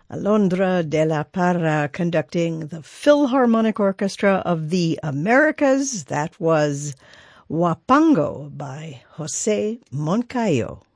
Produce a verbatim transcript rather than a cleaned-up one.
Alondra de la Parra conducting the Philharmonic Orchestra of the Americas. That was Huapango by Jose Moncayo.